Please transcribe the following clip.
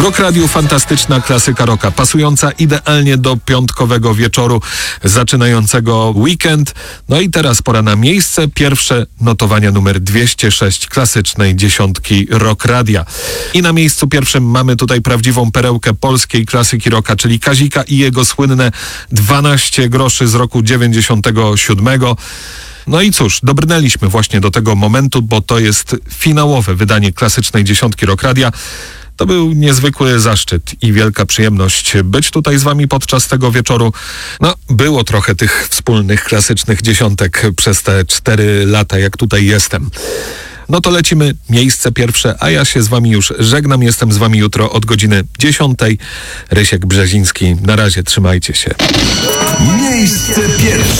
Rock Radio fantastyczna klasyka rocka, pasująca idealnie do piątkowego wieczoru zaczynającego weekend. No i teraz pora na miejsce pierwsze notowania numer 206 klasycznej dziesiątki Rock Radia. I na miejscu pierwszym mamy tutaj prawdziwą perełkę polskiej klasyki rocka, czyli Kazika i jego słynne 12 groszy z roku 97. No i cóż, dobrnęliśmy właśnie do tego momentu, bo to jest finałowe wydanie klasycznej dziesiątki Rock Radia. To był niezwykły zaszczyt i wielka przyjemność być tutaj z wami podczas tego wieczoru. No, było trochę tych wspólnych klasycznych dziesiątek przez te 4 lata, jak tutaj jestem. No to lecimy, miejsce pierwsze, a ja się z wami już żegnam. Jestem z wami jutro od godziny 10. Rysiek Brzeziński. Na razie, trzymajcie się. Miejsce pierwsze.